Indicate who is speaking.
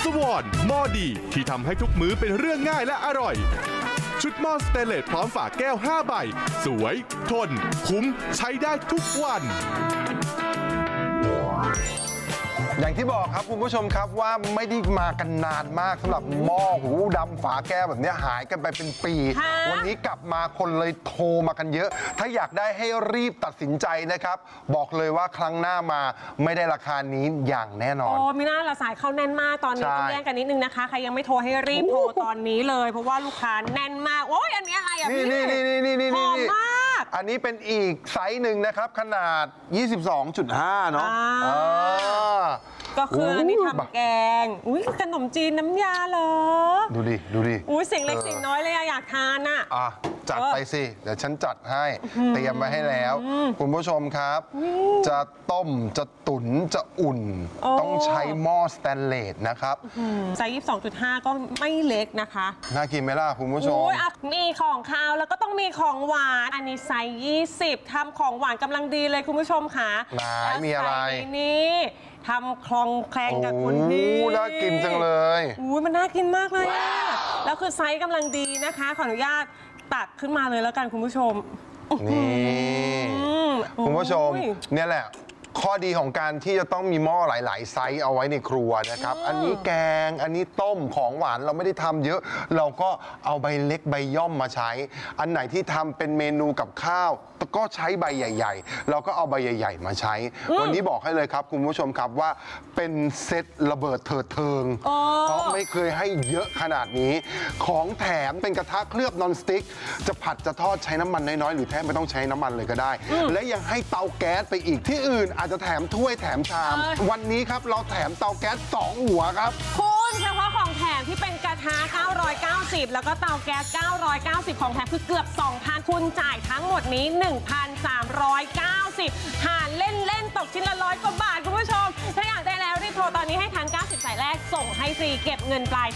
Speaker 1: วอนหม้อดีที่ทำให้ทุกมื้อเป็นเรื่องง่ายและอร่อยชุดหม้อสเตนเลสพร้อมฝาแก้ว5 ใบสวยทนคุ้มใช้ได้ทุกวัน
Speaker 2: อย่างที่บอกครับคุณผู้ชมครับว่าไม่ได้มากันนานมากสำหรับหม้อหูดำฝาแก้วแบบนี้หายกันไปเป็นปีวันนี้กลับมาคนเลยโทรมากันเยอะถ้าอยากได้ให้รีบตัดสินใจนะครับบอกเลยว่าครั้งหน้ามาไม่ได้ราคานี้อย่างแน่นอน
Speaker 3: โอ้ไม่น่าละสายเข้าแน่นมากตอนนี้ต้องแย่งกันนิดนึงนะคะใครยังไม่โทรให้รีบโทรตอนนี้เลยเพราะว่าลูกค้าแน่นมากโอ้ยอันนี้อะไรอ่ะพี่หอมมาก
Speaker 2: อันนี้เป็นอีกไซส์หนึ่งนะครับขนาด 22.5 เนาะ
Speaker 3: ก็คืออันนี้ทำแกงอุ้ยขนมจีนน้ำยาเหรอ
Speaker 2: ดูดิ
Speaker 3: อุ้ยเสียงเล็กเสียงน้อยเลยอยากทานอ่ะ
Speaker 2: จัดไปสิเดี๋ยวฉันจัดให้เตรียมไว้ให้แล้วคุณผู้ชมครับจะต้มจะตุ๋นจะอุ่นต้องใช้หม้อสแตนเลสนะครับ
Speaker 3: ไซส์ 22.5 ก็ไม่เล็กนะคะ
Speaker 2: น่ากินไหมล่ะคุณผู้ชม
Speaker 3: มีของคาวแล้วก็ต้องมีของหวานอันนี้ไซส์ 20ทำของหวานกำลังดีเลยคุณผู้ชมค่ะ
Speaker 2: มีอะไร
Speaker 3: นี่ทำคลองแคลงกับคุณพี่
Speaker 2: น่ากินจังเลย
Speaker 3: มันน่ากินมากเลยอะแล้วคือไซส์กำลังดีนะคะขออนุญาตตักขึ้นมาเลยแล้วกันคุณผู้ชม
Speaker 2: นี่คุณผู้ชมเนี่ยแหละข้อดีของการที่จะต้องมีหม้อหลายๆไซส์เอาไว้ในครัวนะครับอันนี้แกงอันนี้ต้มของหวานเราไม่ได้ทำเยอะเราก็เอาใบเล็กใบย่อมมาใช้อันไหนที่ทำเป็นเมนูกับข้าวก็ใช้ใบใหญ่ๆเราก็เอาใบใหญ่ๆมาใช้วันนี้บอกให้เลยครับคุณผู้ชมครับว่าเป็นเซตระเบิดเถิดเทิงเพราะไม่เคยให้เยอะขนาดนี้ของแถมเป็นกระทะเคลือบนอนสติ๊กจะผัดจะทอดใช้น้ำมันน้อยๆหรือแทบไม่ต้องใช้น้ำมันเลยก็ได้และยังให้เตาแก๊สไปอีกที่อื่นอาจจะแถมถ้วยแถมชามวันนี้ครับเราแถมเตาแก๊ส2 หัวครับ
Speaker 3: คุณเฉพาะของแถมที่เป็นกระทะ990แล้วก็เตาแก๊ส990ของแถมคือเกือบ 2,000 คุณจ่ายทั้งหมดนี้ 1,390 หารเล่นๆตกชิ้นละ100 กว่าบาทคุณผู้ชมถ้าอยากได้แล้วรีบโทรตอนนี้ให้ทัน90 สายแรกส่งให้ฟรีเก็บเงินปลาย